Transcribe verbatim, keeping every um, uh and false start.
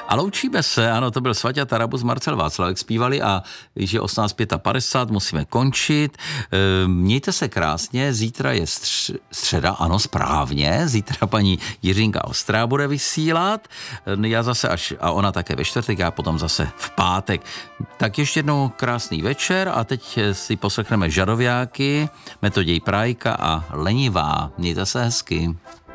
A loučíme se, ano, to byl Svaťa Tarabus, Marcel Václavek zpívali a když je osmnáct padesát pět, musíme končit. E, mějte se krásně, zítra je stř- středa, ano, správně, zítra paní Jiřinka Ostrá bude vysílat, e, já zase až, a ona také ve čtvrtek, já potom zase v pátek. Tak ještě jednou krásný večer a teď si poslechneme Žadoviáky, Metoděj Prajka a Lenivá. Mějte se hezky.